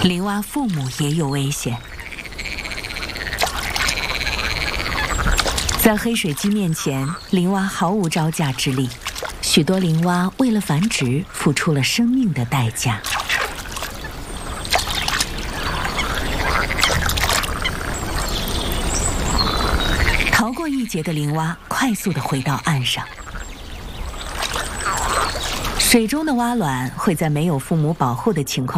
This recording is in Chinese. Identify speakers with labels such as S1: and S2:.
S1: 林蛙父母也有危险。在黑水鸡面前，林蛙毫无招架之力。许多林蛙为了繁殖，付出了生命的代价。逃过一劫的林蛙快速地回到岸上。水中的蛙卵会在没有父母保护的情况